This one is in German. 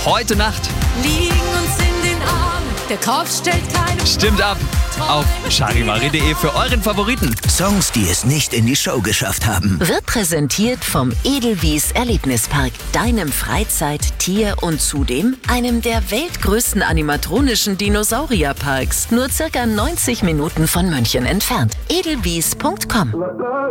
heute Nacht. Liegen uns in den Armen, der Kopf stellt keine Stimmt ab auf charivari.de für euren Favoriten. Songs, die es nicht in die Show geschafft haben. Wird präsentiert vom Edelwies Erlebnispark, deinem Freizeit-, Tier- und zudem einem der weltgrößten animatronischen Dinosaurierparks. Nur circa 90 Minuten von München entfernt. edelwies.com